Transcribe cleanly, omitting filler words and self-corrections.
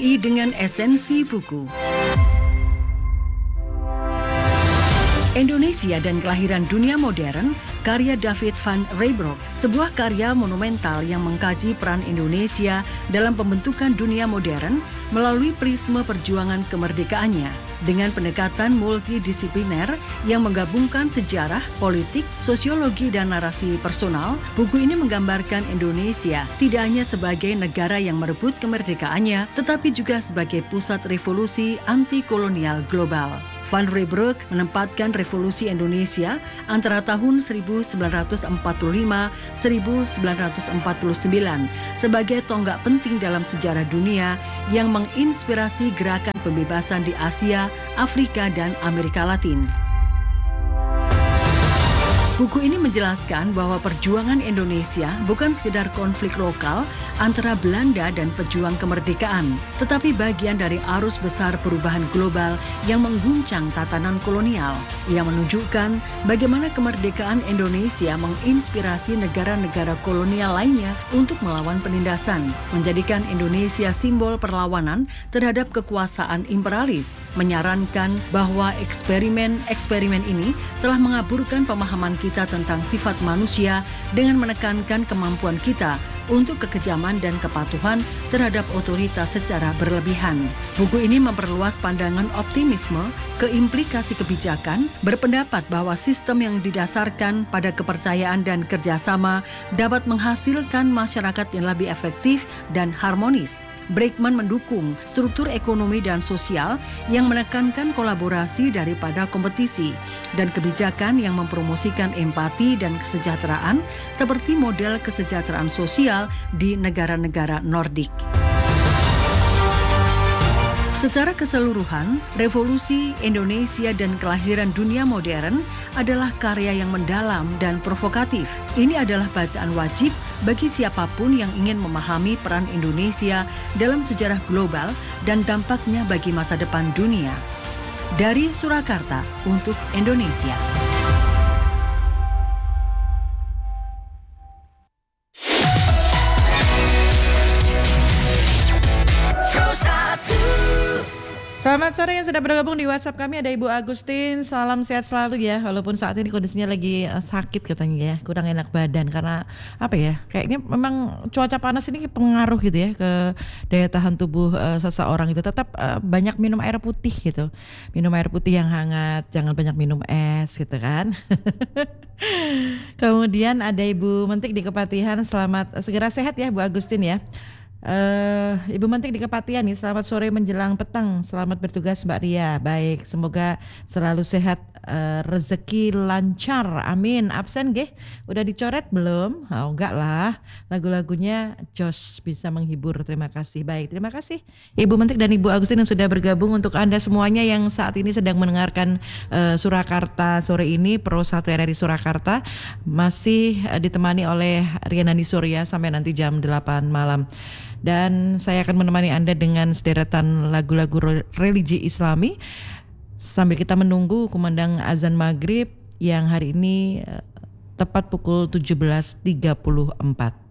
RRI dengan esensi buku. Indonesia dan Kelahiran Dunia Modern, karya David van Reybrouck, sebuah karya monumental yang mengkaji peran Indonesia dalam pembentukan dunia modern melalui prisme perjuangan kemerdekaannya. Dengan pendekatan multidisipliner yang menggabungkan sejarah, politik, sosiologi, dan narasi personal, buku ini menggambarkan Indonesia tidak hanya sebagai negara yang merebut kemerdekaannya, tetapi juga sebagai pusat revolusi anti-kolonial global. Van Reybrouck menempatkan revolusi Indonesia antara tahun 1945-1949 sebagai tonggak penting dalam sejarah dunia yang menginspirasi gerakan pembebasan di Asia, Afrika, dan Amerika Latin. Buku ini menjelaskan bahwa perjuangan Indonesia bukan sekedar konflik lokal antara Belanda dan pejuang kemerdekaan, tetapi bagian dari arus besar perubahan global yang mengguncang tatanan kolonial. Ia menunjukkan bagaimana kemerdekaan Indonesia menginspirasi negara-negara kolonial lainnya untuk melawan penindasan, menjadikan Indonesia simbol perlawanan terhadap kekuasaan imperialis, menyarankan bahwa eksperimen ini telah mengaburkan pemahaman kita tentang sifat manusia dengan menekankan kemampuan kita untuk kekejaman dan kepatuhan terhadap otoritas secara berlebihan. Buku ini memperluas pandangan optimisme ke implikasi kebijakan, berpendapat bahwa sistem yang didasarkan pada kepercayaan dan kerjasama dapat menghasilkan masyarakat yang lebih efektif dan harmonis. Bregman mendukung struktur ekonomi dan sosial yang menekankan kolaborasi daripada kompetisi dan kebijakan yang mempromosikan empati dan kesejahteraan seperti model kesejahteraan sosial di negara-negara Nordik. Secara keseluruhan, Revolusi Indonesia dan Kelahiran Dunia Modern adalah karya yang mendalam dan provokatif. Ini adalah bacaan wajib bagi siapapun yang ingin memahami peran Indonesia dalam sejarah global dan dampaknya bagi masa depan dunia. Dari Surakarta untuk Indonesia. Selamat sore yang sudah bergabung di WhatsApp kami, ada Ibu Agustin. Salam sehat selalu ya, walaupun saat ini kondisinya lagi sakit katanya ya, kurang enak badan karena apa ya, kayaknya memang cuaca panas ini pengaruh gitu ya ke daya tahan tubuh seseorang itu. Tetap banyak minum air putih gitu, minum air putih yang hangat, jangan banyak minum es gitu kan. Kemudian ada Ibu Mentik di Kepatihan, selamat segera sehat ya Bu Agustin ya. Ibu Mentik di Kepatihan nih, selamat sore menjelang petang, selamat bertugas Mbak Ria. Baik, semoga selalu sehat, rezeki lancar, amin. Absen geh, udah dicoret belum? Oh enggak lah, lagu-lagunya jos, bisa menghibur, terima kasih. Baik, terima kasih Ibu Mentik dan Ibu Agustin yang sudah bergabung. Untuk Anda semuanya yang saat ini sedang mendengarkan Surakarta sore ini, Pro 1 RRI Surakarta masih ditemani oleh Rianani Surya sampai nanti jam 8 malam. Dan saya akan menemani Anda dengan sederetan lagu-lagu religi Islami sambil kita menunggu kumandang azan maghrib yang hari ini tepat pukul 17.34.